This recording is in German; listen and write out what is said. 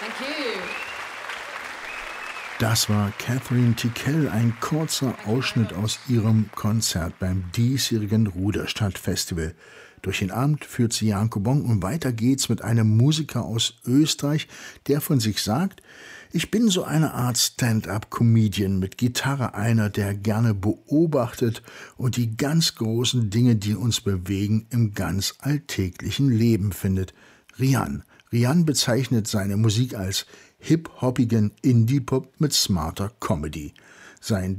Thank you. Das war Catherine Tickell, ein kurzer Ausschnitt aus ihrem Konzert beim diesjährigen Ruderstadt-Festival. Durch den Abend führt sie Janko Bonk und weiter geht's mit einem Musiker aus Österreich, der von sich sagt: Ich bin so eine Art Stand-up-Comedian mit Gitarre, einer, der gerne beobachtet und die ganz großen Dinge, die uns bewegen, im ganz alltäglichen Leben findet. Rian. Rian bezeichnet seine Musik als hip-hoppigen Indie-Pop mit smarter Comedy. Sein